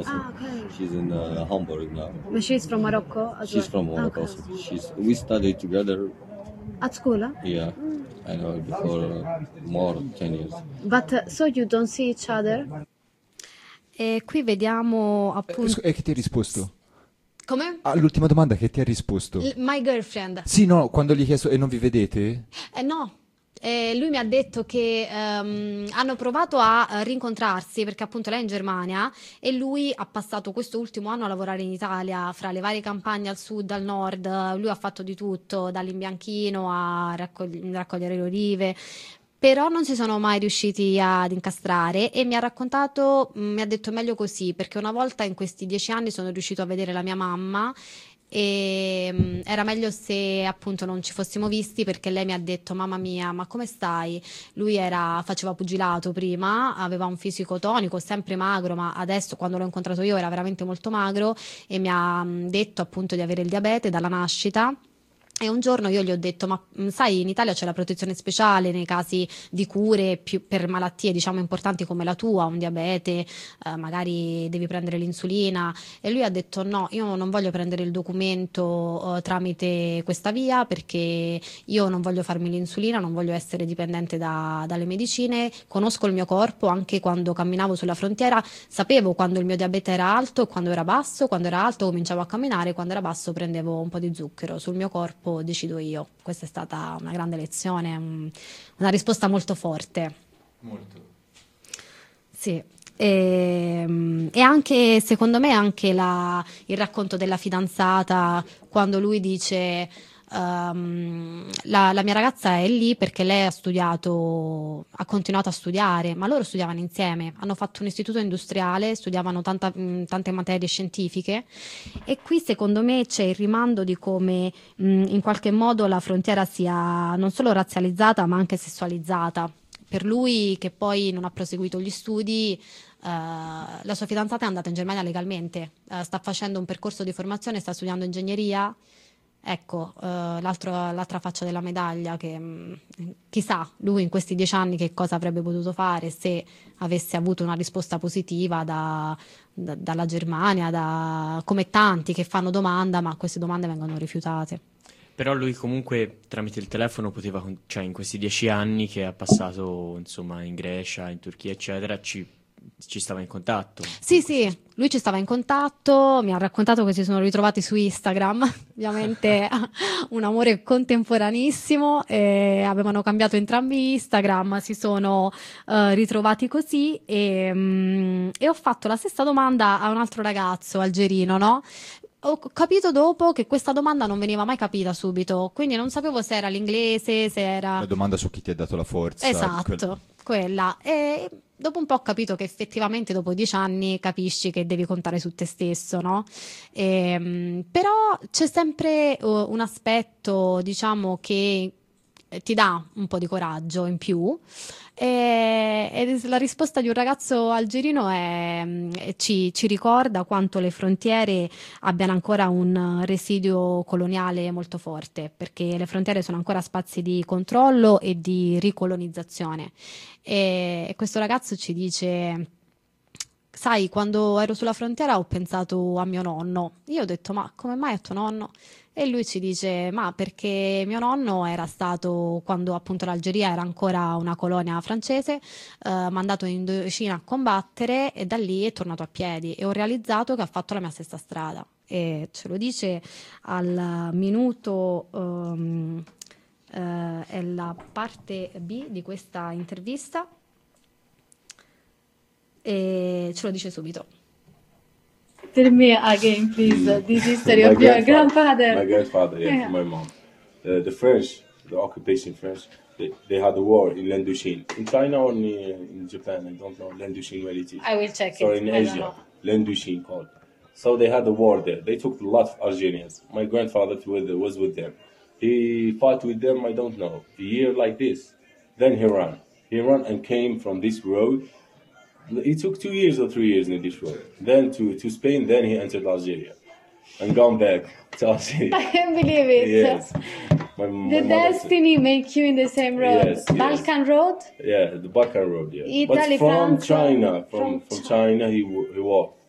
Also, okay. she's in Hamburg now. But she's from Morocco as She's well? from Morocco. Okay. Also. We studied together. At school? Huh? Yeah, I know before more than 10 years. But so you don't see each other? E qui vediamo appunto... E che ti ha risposto? Come? All'ultima domanda che ti ha risposto? My girlfriend. Sì, no, quando gli hai chiesto e non vi vedete? No. Lui mi ha detto che hanno provato a rincontrarsi perché appunto lei è in Germania e lui ha passato questo ultimo anno a lavorare in Italia, fra le varie campagne al sud, al nord. Lui ha fatto di tutto, dall'imbianchino a raccogliere le olive. Però non si sono mai riusciti ad incastrare e mi ha raccontato, mi ha detto meglio così, perché una volta in questi 10 anni sono riuscito a vedere la mia mamma e era meglio se appunto non ci fossimo visti, perché lei mi ha detto: mamma mia, ma come stai? Lui faceva pugilato prima, aveva un fisico tonico, sempre magro, ma adesso quando l'ho incontrato io era veramente molto magro e mi ha detto appunto di avere il diabete dalla nascita. E un giorno io gli ho detto: ma sai, in Italia c'è la protezione speciale nei casi di cure per malattie diciamo importanti come la tua, un diabete, magari devi prendere l'insulina. E lui ha detto: no, io non voglio prendere il documento tramite questa via, perché io non voglio farmi l'insulina, non voglio essere dipendente dalle medicine, conosco il mio corpo. Anche quando camminavo sulla frontiera sapevo quando il mio diabete era alto e quando era basso. Quando era alto cominciavo a camminare, quando era basso prendevo un po' di zucchero. Sul mio corpo decido io. Questa è stata una grande lezione, una risposta molto forte. Molto. Sì. E anche, secondo me, anche il racconto della fidanzata, quando lui dice la mia ragazza è lì perché lei ha continuato a studiare, ma loro studiavano insieme, hanno fatto un istituto industriale, studiavano tante materie scientifiche. E qui secondo me c'è il rimando di come in qualche modo la frontiera sia non solo razzializzata ma anche sessualizzata. Per lui, che poi non ha proseguito gli studi, la sua fidanzata è andata in Germania legalmente, sta facendo un percorso di formazione, sta studiando ingegneria. Ecco, l'altra faccia della medaglia, che chissà lui in questi 10 anni che cosa avrebbe potuto fare se avesse avuto una risposta positiva dalla Germania, come tanti che fanno domanda, ma queste domande vengono rifiutate. Però lui comunque tramite il telefono poteva, cioè in questi 10 anni che ha passato insomma in Grecia, in Turchia eccetera, ci stava in contatto. Sì, lui ci stava in contatto, mi ha raccontato che si sono ritrovati su Instagram, ovviamente un amore contemporaneissimo, avevano cambiato entrambi Instagram, si sono ritrovati così e ho fatto la stessa domanda a un altro ragazzo algerino, no? Ho capito dopo che questa domanda non veniva mai capita subito, quindi non sapevo se era l'inglese, se era... La domanda su chi ti ha dato la forza. Esatto, quella. E dopo un po' ho capito che effettivamente dopo 10 anni capisci che devi contare su te stesso, no? Però c'è sempre un aspetto, diciamo, che ti dà un po' di coraggio in più. E la risposta di un ragazzo algerino ci ricorda quanto le frontiere abbiano ancora un residuo coloniale molto forte, perché le frontiere sono ancora spazi di controllo e di ricolonizzazione. E questo ragazzo ci dice: sai, quando ero sulla frontiera ho pensato a mio nonno. Io ho detto: ma come mai a tuo nonno? E lui ci dice: ma perché mio nonno era stato, quando appunto l'Algeria era ancora una colonia francese, mandato in Indocina a combattere, e da lì è tornato a piedi e ho realizzato che ha fatto la mia stessa strada. E ce lo dice al minuto, è la parte B di questa intervista, e ce lo dice subito. Tell me again, please, this history of your grandfather. My grandfather, yeah, my mom. The French, the occupation French, they had a war in Lendushin. In China or in Japan, I don't know Lendushin where it is. I will check so it. in Asia, Lendushin called. So they had a war there. They took a lot of Algerians. My grandfather was with them. He fought with them, I don't know, a year like this. Then he ran. He ran and came from this road. It took 2 years or 3 years in this road. Then to Spain, then he entered Algeria. And gone back to Algeria. I can't believe it. Yes. The destiny make you in the same road. Yes, Balkan Road? Yeah, the Balkan Road, yeah. Italy, but from France, China, from China he walked